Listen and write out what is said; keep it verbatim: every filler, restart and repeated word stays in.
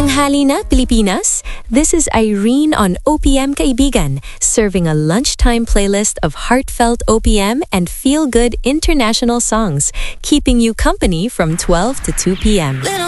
Tanghali na, Pilipinas. This is Irene on O P M Kaibigan, serving a lunchtime playlist of heartfelt O P M and feel-good international songs, keeping you company from twelve to two p.m.